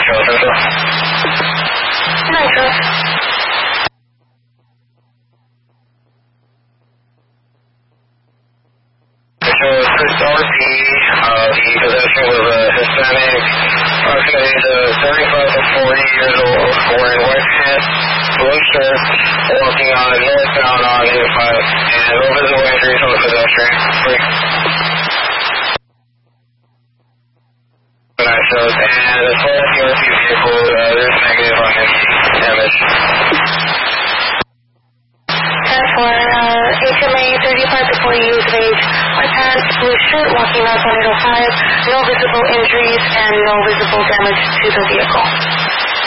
Nitro. So first RP, the pedestrian was a Hispanic, approximately 35 to 40 years old, wearing white pants, blue shirt, walking on northbound on 85, and no visible injuries on the pedestrian. And as far as the RP vehicle, there's negative on any damage. 10-4, HMA 35 to 40 years of age, white pants, blue shirt, walking north on 805, no visible injuries and no visible damage to the vehicle.